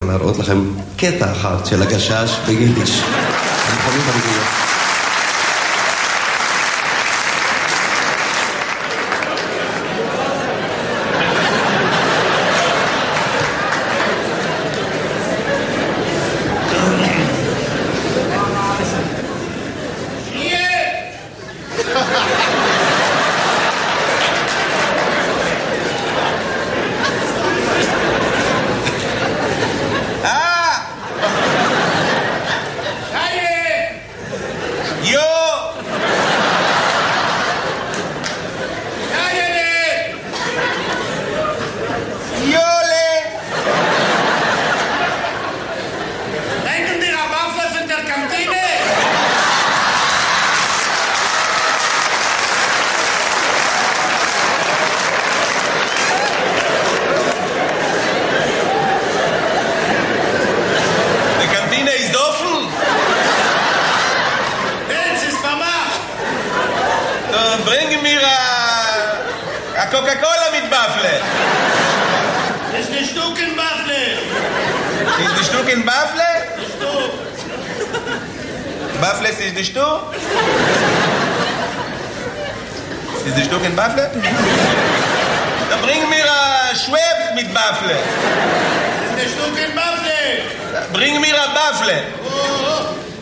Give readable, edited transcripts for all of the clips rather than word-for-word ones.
להראות לכם קטע אחד של הגשש ביידיש. המכונית הרגילה. Bring mir a Coca-Cola mit Waffle. Ist ein Stück in Waffle. Ist ein Stück in Waffle? Ein Stück. Waffle ist ein Stück? Ist ein Stück in Waffle? Dann bring mir a Schwebs mit Waffle. Ist ein Stück in Waffle. Bring mir a Waffle. Oh.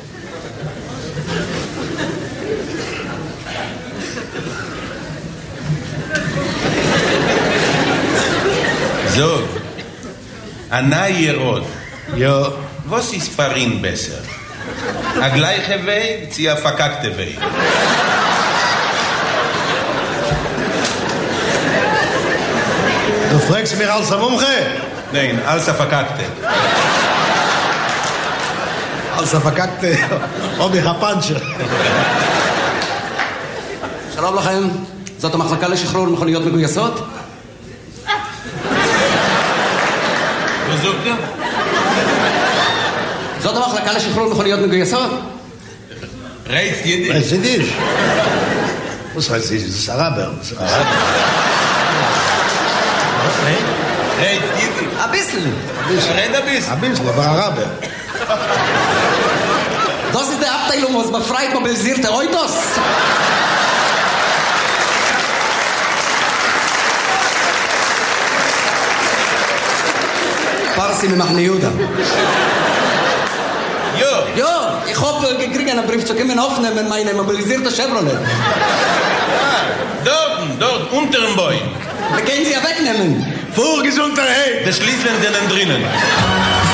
So, a neue Rot. Ja. Was ist für ihn besser? A gleiche Weg, sie a verkackte Weg. Du fragst mir als Mumche? Nein, als a verkackte. als verkackte. או מחפנצ'ה. שלום לכם, זאת המחלקה לשחרור מכוניות מגויסות? זאת המחלקה לשחרור מכוניות מגויסות? רייץ יידיש. רייץ יידיש. was heißt יידיש? זה סראבר. רייץ יידיש. a bisschen. רד a bisschen. a bisschen, aber Araber. Das ist die Abteilung, was befreit mobilisierte Autos. Parsi ממחנה יהודה. Jo, ich hoffe, gekriegt einen Brief zu kommen aufnehmen, meine mobilisierte Chevrolet. dort, unter dem Bäum. Wir können sie ja wegnehmen. Vorgesundheit! Die Schließlen sind drinnen.